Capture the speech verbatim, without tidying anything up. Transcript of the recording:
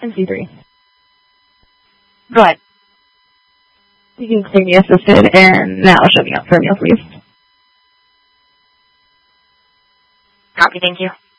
And C three. Go ahead. You can clear me assisted, and now show me up for a meal, please. Copy, thank you.